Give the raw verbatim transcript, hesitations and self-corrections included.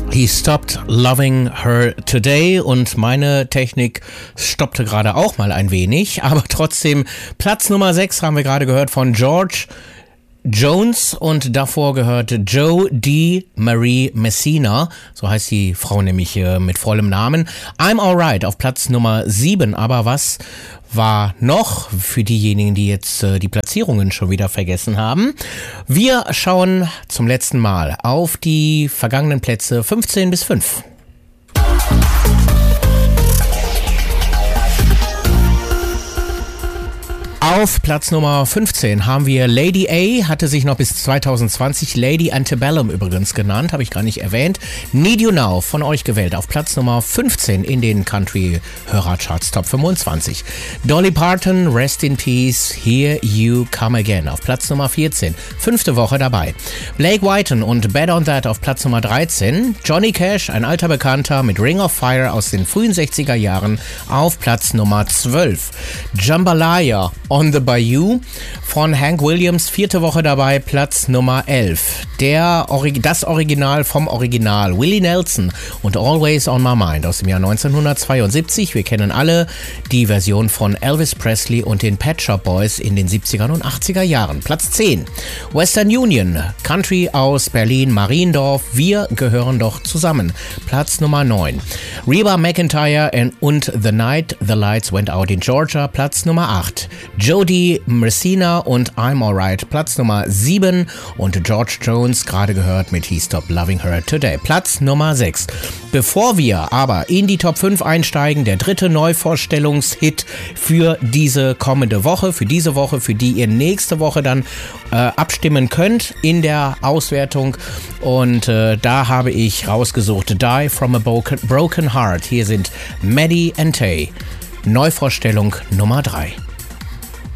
He stopped loving her today und meine Technik stoppte gerade auch mal ein wenig, aber trotzdem Platz Nummer sechs haben wir gerade gehört von George Jones und davor gehört Joe D. Marie Messina, so heißt die Frau nämlich äh, mit vollem Namen. I'm Alright auf Platz Nummer sieben, aber was war noch für diejenigen, die jetzt äh, die Platzierungen schon wieder vergessen haben? Wir schauen zum letzten Mal auf die vergangenen Plätze fünfzehn bis fünf. Auf Platz Nummer fünfzehn haben wir Lady A, hatte sich noch bis zwanzig zwanzig Lady Antebellum übrigens genannt, habe ich gar nicht erwähnt. Need You Now, von euch gewählt, auf Platz Nummer fünfzehn in den Country-Hörercharts Top fünfundzwanzig. Dolly Parton, Rest in Peace, Here You Come Again, auf Platz Nummer vierzehn, fünfte Woche dabei. Blake Whiten und Bad on That auf Platz Nummer dreizehn. Johnny Cash, ein alter Bekannter mit Ring of Fire aus den frühen sechziger Jahren, auf Platz Nummer zwölf. Jambalaya, On the Bayou von Hank Williams, vierte Woche dabei, Platz Nummer elf. Der, das Original vom Original, Willie Nelson und Always on My Mind aus dem Jahr neunzehnhundertzweiundsiebzig. Wir kennen alle die Version von Elvis Presley und den Pet Shop Boys in den siebzigern und achtziger Jahren. Platz zehn. Western Union, Country aus Berlin, Mariendorf, Wir gehören doch zusammen. Platz Nummer neun. Reba McEntire und The Night the Lights Went Out in Georgia, Platz Nummer acht. Jody Messina und I'm Alright, Platz Nummer sieben. Und George Jones, gerade gehört mit He Stopped Loving Her Today, Platz Nummer sechs. Bevor wir aber in die Top fünf einsteigen, der dritte Neuvorstellungshit für diese kommende Woche, für diese Woche, für die ihr nächste Woche dann äh, abstimmen könnt in der Auswertung. Und äh, da habe ich rausgesucht Die From a Broken Heart. Hier sind Maddie and Tay. Neuvorstellung Nummer drei.